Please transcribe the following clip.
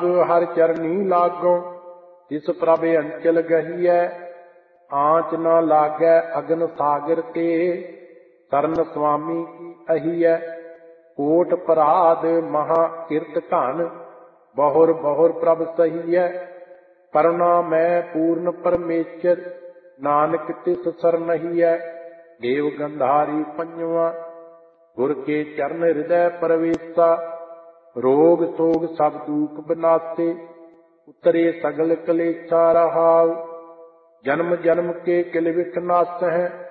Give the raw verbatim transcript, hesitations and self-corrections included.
हर चरनी लागों, तिस प्रभ अंचल गहियै। आँच न लागै अगन सागर ते, सरन स्वामी की अहियै। कोट पराध महा किरत घन, बहुर बहुर प्रभ सहियै। करुणा मैं पूर्ण परमेश्वर, नानक तिस सरनहियै। देव गंधारी पंजवा, गुर के चरण हृदय प्रवेशा। रोग सोग सब दुख बिनासे, उतरे सगल कलेशा रहाउ। जन्म जन्म के किल विख नासै,